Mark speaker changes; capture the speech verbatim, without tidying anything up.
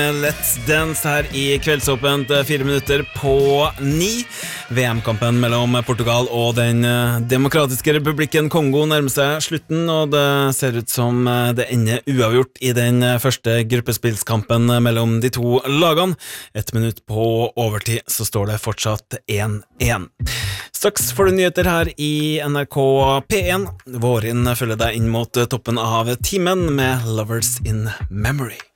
Speaker 1: Let's Dance her i kveldsåpent fire minutter på ni. V M-kampen mellom Portugal og den demokratiske republikken Kongo nærmer seg slutten, og det ser ut som det ender uavgjort i den første gruppespillskampen mellom de to lagene. Et minutt på overtid så står det fortsatt én én. Straks får du nyheter her i N R K P én. Vårin følger deg inn mot toppen av timen med Lovers in Memory.